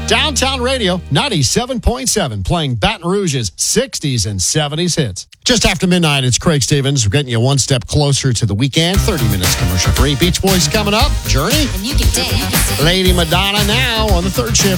Downtown Radio 97.7, playing Baton Rouge's 60s and 70s hits. Just after midnight, it's Craig Stevens. We're getting you one step closer to the weekend. 30 minutes commercial free. Beach Boys coming up. Journey. And you can dance. Lady Madonna now on the third shift.